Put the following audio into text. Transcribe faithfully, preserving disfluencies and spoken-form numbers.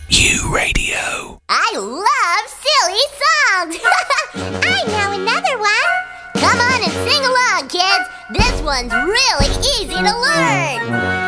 U Radio. I love silly songs. I know another one. Come on and sing along, kids. This one's really easy to learn.